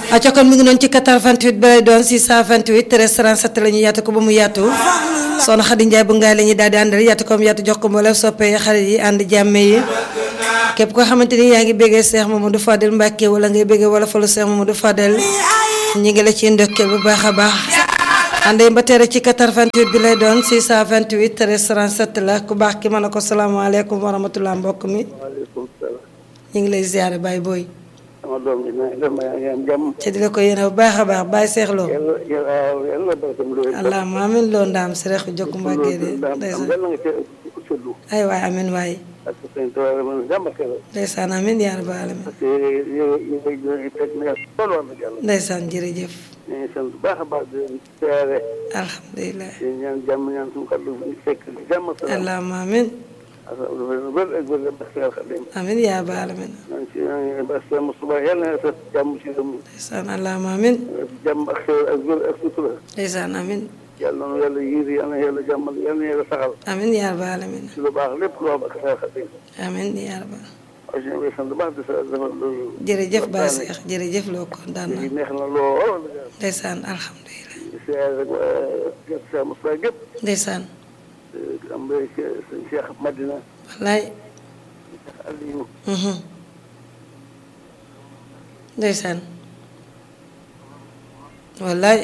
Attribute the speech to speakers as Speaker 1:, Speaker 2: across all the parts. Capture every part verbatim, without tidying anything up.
Speaker 1: acca kon mi ngi noonu ci quatre-vingt-huit bi lay doon six cent vingt-huit treize trente-sept la ñu yaatu ko ba mu yaatu soxna Xadi Njaay bu ngaay la ñuy daal di àndal yaatu ko mu yaatu jox ko mboolem soppe yi xarit yi ànd jàmme yi képp koo xamante ni yaa ngi béggee Cheikh Mamadou Fadel Mbacke wala ngay béggee wala falu Cheikh Mamadou Fadel ñi ngi la ci ndokkeel bu baax a baax ànday ba tere ci quatre-vingt-huit bi lay doon six cent vingt-huit treize trente-sept la ku baax ki mën a ko salaamaaleykum wa rahmatulah mbokk mi ñu ngi lay ziare Baye Boy
Speaker 2: sama doom bi nag dama yaa ngi am jàmm.
Speaker 1: ci di la ko yéene bu baax a baax Baye Cheikh Lo.
Speaker 2: yàlla yàlla yàlla barkam lu.
Speaker 1: allahumma amiin loo ndaam si rek jokku mbàggee de. ay waay amiin waay.
Speaker 2: parce que sëñ Tuubaa man jàmm ak yàlla.
Speaker 1: ndeysaan amiin yaa rabbal aalamiin.
Speaker 2: parce que yow yow yow teg na tool war na jàll.
Speaker 1: ndeysaan jërëjëf.
Speaker 2: ñu ngi sant bu baax a baax di leen siyaare.
Speaker 1: alhamdulilah.
Speaker 2: di ñaan jàmm ñaan suñu kàddu fekk jàmm ak salaam.
Speaker 1: allahumma amiin. amiin yaa rabbal aalamiin. ndeysaan allahumma amiin.
Speaker 2: jàmm ak xéwal ak wér ak sutura.
Speaker 1: ndeysaan amiin.
Speaker 2: yàlla na yàlla yiir yàlla na yàlla jàmmal yàlla na yàlla saxal.
Speaker 1: amiin yaa rabbal aalamiin.
Speaker 2: ci lu baax lépp lu baax ak saa xadim.
Speaker 1: amiin yaa rabbal.
Speaker 2: waaw ñu ngi sant bu baax di sa defal loolu.
Speaker 1: jërëjëf Baye Cheikh jërëjëf loo kontaan na.
Speaker 2: neex na lool.
Speaker 1: ndeysaan alhamdulilah.
Speaker 2: siyaare rek waa Cheikh Moussa gépp.
Speaker 1: ndeysaan.
Speaker 2: am na sëñ Cheikh Madina.
Speaker 1: wallaay.
Speaker 2: Aliou.
Speaker 1: ndeysaan. wallaay.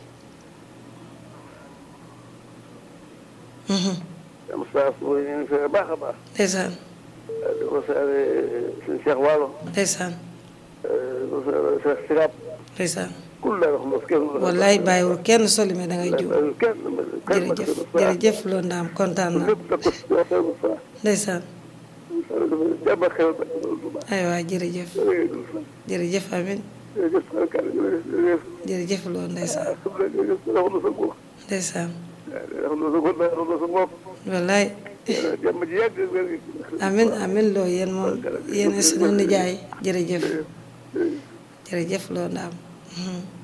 Speaker 2: am saa su ñu ngi fee baax a baax.
Speaker 1: ndeysaan.
Speaker 2: di ko siyaare sëñ Cheikh Waalo.
Speaker 1: ndeysaan.
Speaker 2: di ko siyaare Cheikh Sirap.
Speaker 1: ndeysaan.
Speaker 2: kul la wax mos kenn.
Speaker 1: wallaay bàyyiwul kenn soli me dangay jiw.
Speaker 2: kenn
Speaker 1: jërëjëf jërëjëf loo ndaam kontaan na. ndeysaan. ay waay jërëjëf. jërëjëf amin. jërëjëf loo ndeysaan. ndeysaan. wallaay. amin amin loo yéen moom yéen suñu nijaay jërëjëf. jërëjëf loo ndaam.